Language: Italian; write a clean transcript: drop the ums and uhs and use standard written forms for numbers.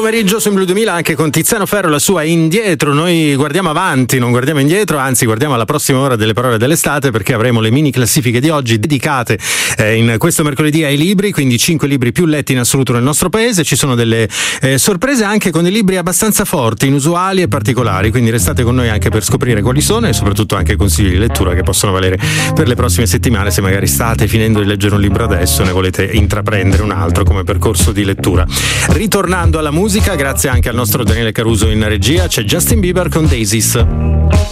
pomeriggio su Blu 2000 anche con Tiziano Ferro, la sua Indietro. Noi guardiamo avanti, non guardiamo indietro, anzi guardiamo alla prossima ora delle parole dell'estate, perché avremo le mini classifiche di oggi dedicate in questo mercoledì ai libri, quindi 5 libri più letti in assoluto nel nostro paese. Ci sono delle sorprese anche con dei libri abbastanza forti, inusuali e particolari, quindi restate con noi anche per scoprire quali sono e soprattutto anche consigli di lettura che possono valere per le prossime settimane, se magari state finendo di leggere un libro adesso e ne volete intraprendere un altro come percorso di lettura. Ritornando alla musica, grazie anche al nostro Daniele Caruso in regia, c'è Justin Bieber con Daisies.